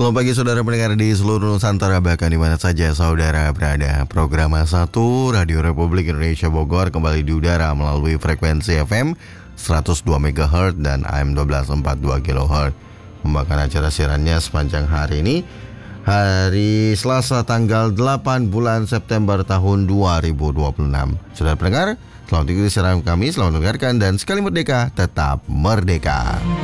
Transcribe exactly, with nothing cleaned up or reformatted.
Selamat pagi saudara pendengar di seluruh Nusantara, bahkan di mana saja saudara berada. Program satu Radio Republik Indonesia Bogor kembali di udara melalui frekuensi F M seratus dua megahertz dan A M satu dua empat dua kilohertz. Membawakan acara siarannya sepanjang hari ini, hari Selasa tanggal delapan bulan September tahun dua ribu dua puluh enam. Saudara pendengar, selamat ikuti siaran kami, selamat mendengarkan, dan sekali merdeka, tetap merdeka.